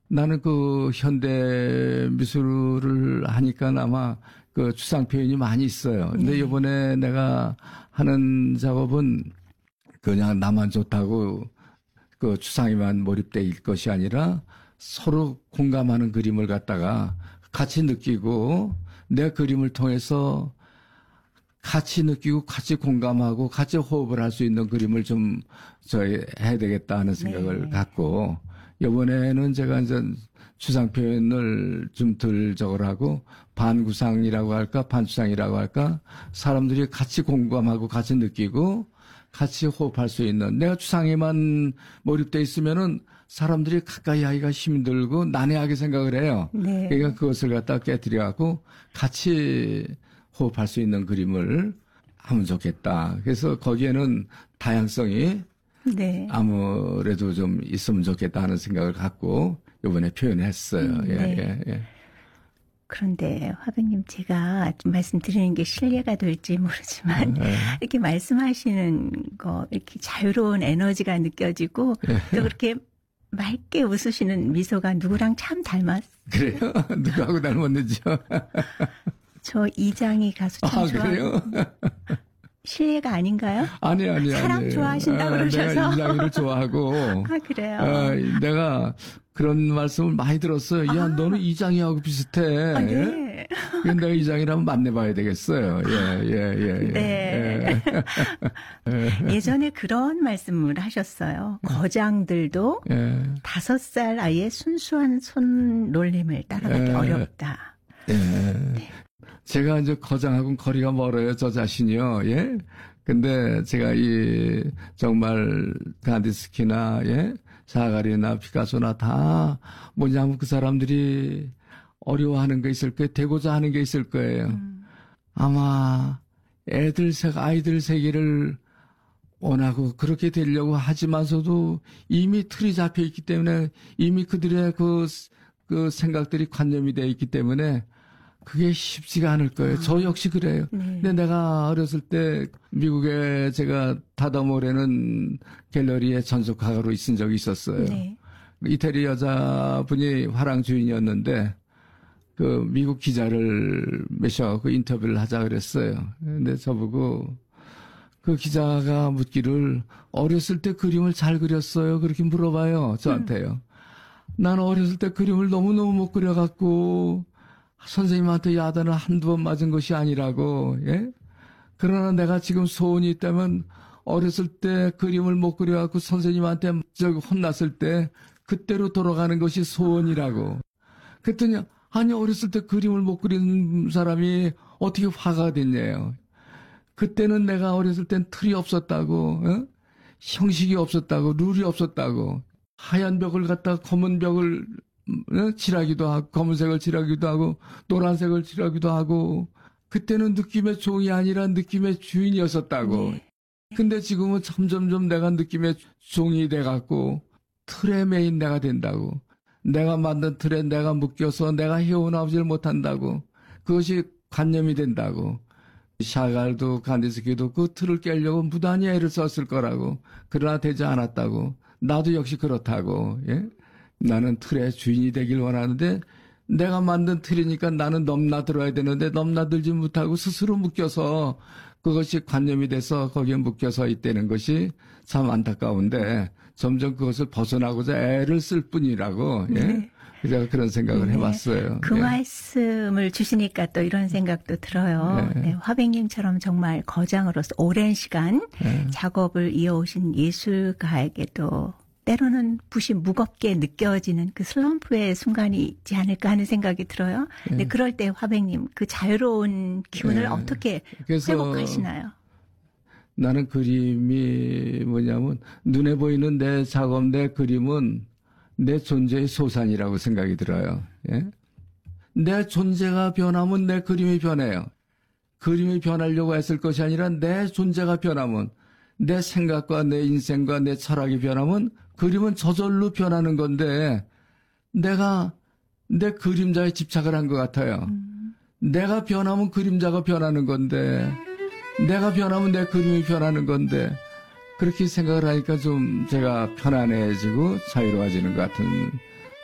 나는 그 현대 미술을 하니까 아마 그 추상 표현이 많이 있어요. 근데 네. 이번에 내가 하는 작업은 그냥 나만 좋다고 그 추상에만 몰입돼 있을 것이 아니라 서로 공감하는 그림을 갖다가 같이 느끼고 내 그림을 통해서 같이 느끼고 같이 공감하고 같이 호흡을 할 수 있는 그림을 좀 저희 해야 되겠다 하는 생각을 네. 갖고 이번에는 제가 이제 추상 표현을 좀 덜 저걸 하고 반구상이라고 할까 반추상이라고 할까 사람들이 같이 공감하고 같이 느끼고 같이 호흡할 수 있는 내가 추상에만 몰입돼 있으면은 사람들이 가까이 하기가 힘들고 난해하게 생각을 해요. 네. 그러니까 그것을 갖다 깨뜨려갖고 같이 호흡할 수 있는 그림을 하면 좋겠다. 그래서 거기에는 다양성이 네. 아무래도 좀 있으면 좋겠다 하는 생각을 갖고 이번에 표현했어요. 네. 예. 그런데 화백님 제가 좀 말씀드리는 게 실례가 될지 모르지만 이렇게 말씀하시는 거 이렇게 자유로운 에너지가 느껴지고 또 그렇게 맑게 웃으시는 미소가 누구랑 참 닮았어요. 그래요? 누구하고 닮았는지요? 저 이장희 가수 참 그래요? 실례가 아닌가요? 아니. 사람 좋아하신다고 그러셔서. 내가 이장희를 좋아하고. 그래요? 내가 그런 말씀을 많이 들었어요. 야, 너는 이장희하고 비슷해. 네. 근데 내가 이장희를 한번 만나봐야 되겠어요. 예. 네. 예전에 그런 말씀을 하셨어요. 거장들도 5살 아이의 순수한 손놀림을 따라가기 어렵다. 네. 제가 이제 거장하고는 거리가 멀어요, 저 자신이요, 예? 근데 제가 정말 간디스키나, 예? 사가리나 피카소나 다 뭐냐면 그 사람들이 어려워하는 게 있을 거예요. 되고자 하는 게 있을 거예요. 아마 아이들 세계를 원하고 그렇게 되려고 하지만서도 이미 틀이 잡혀 있기 때문에 이미 그들의 그 생각들이 관념이 되어 있기 때문에 그게 쉽지가 않을 거예요. 저 역시 그래요. 네. 근데 내가 어렸을 때 미국에 제가 다더몰에는 갤러리에 전속화가로 있은 적이 있었어요. 네. 이태리 여자분이 화랑 주인이었는데 그 미국 기자를 모셔서 인터뷰를 하자 그랬어요. 근데 저보고 그 기자가 묻기를 어렸을 때 그림을 잘 그렸어요. 그렇게 물어봐요. 저한테요. 난 어렸을 때 그림을 너무너무 못 그려갖고 선생님한테 야단을 한두 번 맞은 것이 아니라고, 예? 그러나 내가 지금 소원이 있다면 어렸을 때 그림을 못 그려갖고 선생님한테 혼났을 때 그때로 돌아가는 것이 소원이라고. 그랬더니, 아니, 어렸을 때 그림을 못 그리는 사람이 어떻게 화가 됐냐요. 그때는 내가 어렸을 땐 틀이 없었다고, 형식이 없었다고, 룰이 없었다고. 하얀 벽을 갖다가 검은 벽을 칠하기도 하고, 검은색을 칠하기도 하고, 노란색을 칠하기도 하고, 그때는 느낌의 종이 아니라 느낌의 주인이었었다고. 네. 근데 지금은 점점점 내가 느낌의 종이 돼갖고, 틀에 매인 내가 된다고. 내가 만든 틀에 내가 묶여서 내가 헤어나오질 못한다고. 그것이 관념이 된다고. 샤갈도 간디스키도 그 틀을 깨려고 무단히 애를 썼을 거라고. 그러나 되지 않았다고. 나도 역시 그렇다고. 예? 나는 틀의 주인이 되길 원하는데 내가 만든 틀이니까 나는 넘나들어야 되는데 넘나들지 못하고 스스로 묶여서 그것이 관념이 돼서 거기에 묶여서 있다는 것이 참 안타까운데 점점 그것을 벗어나고자 애를 쓸 뿐이라고. 예? 네. 제가 그런 생각을 해봤어요. 그 말씀을 주시니까 또 이런 생각도 들어요. 네, 화백님처럼 정말 거장으로서 오랜 시간 작업을 이어오신 예술가에게도 때로는 붓이 무겁게 느껴지는 그 슬럼프의 순간이 있지 않을까 하는 생각이 들어요. 근데 그럴 때 화백님 그 자유로운 기운을 어떻게 회복하시나요? 나는 그림이 뭐냐면 눈에 보이는 내 작업, 내 그림은 내 존재의 소산이라고 생각이 들어요. 예? 내 존재가 변하면 내 그림이 변해요. 그림이 변하려고 했을 것이 아니라 내 존재가 변하면 내 생각과 내 인생과 내 철학이 변하면 그림은 저절로 변하는 건데 내가 내 그림자에 집착을 한 것 같아요. 내가 변하면 그림자가 변하는 건데 내가 변하면 내 그림이 변하는 건데 그렇게 생각을 하니까 좀 제가 편안해지고 자유로워지는 것 같은